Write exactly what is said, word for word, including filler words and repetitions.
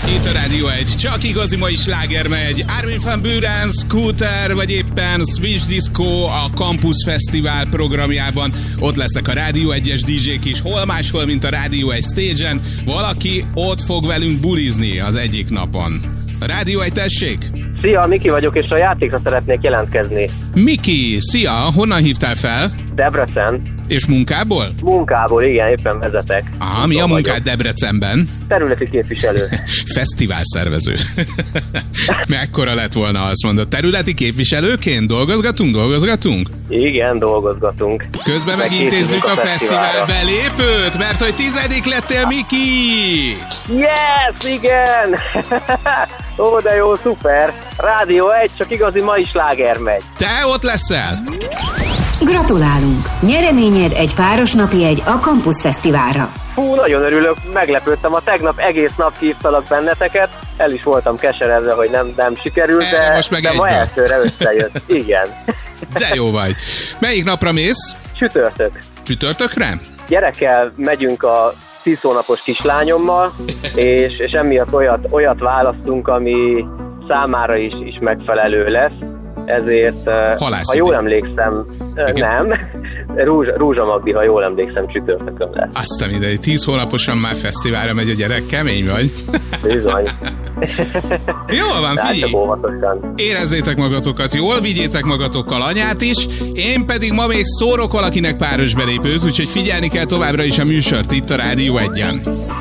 Itt a Rádió egy, csak igazi mai sláger megy. Armin van Buuren, Scooter, vagy éppen Switch Disco a Campus Fesztivál programjában. Ott lesznek a Rádió egyes dé jék is, hol máshol, mint a Rádió egy stage-en. Valaki ott fog velünk bulizni az egyik napon. A Rádió egy, tessék! Szia, Miki vagyok, és a játékra szeretnék jelentkezni. Miki, szia! Honnan hívtál fel? Debrecen. És munkából? Munkából, igen, éppen vezetek. Aha, mi a munkád Debrecenben? Területi képviselő. Fesztivál szervező. Mekkora lett volna, azt mondod. Területi képviselőként dolgozgatunk, dolgozgatunk? Igen, dolgozgatunk. Közben megintézzük a, a fesztivál belépőt, mert hogy tizedik lettél, Miki! Yes, igen! Ó, de jó, szuper! Rádió egy, csak igazi mai sláger megy. Te ott leszel? Gratulálunk! Nyereményed egy páros napi jegy a Campus Fesztiválra. Fú, nagyon örülök, meglepődtem, a tegnap egész nap hívtalak benneteket, el is voltam keseredve, hogy nem, nem sikerült, de, e, most meg de ma elsőre összejött. Igen. De jó vagy. Melyik napra mész? Csütörtök. Csütörtökre? Gyerekkel megyünk a tíz hónapos kislányommal, és, és emiatt olyat, olyat választunk, ami számára is, is megfelelő lesz. Ezért, Halász ha jól emlékszem, igen. nem, Rúzsa, Rúzsa Magdi, ha jól emlékszem, csütörtökön lesz. Azt a mindenit, tíz hónaposan már fesztiválra megy a gyerek, kemény vagy. Bizony. Jól van, figyelj! Érezzétek magatokat jól, vigyétek magatokkal anyát is, én pedig ma még szórok valakinek páros belépőt, úgyhogy figyelni kell továbbra is a műsort itt a Rádió egyen.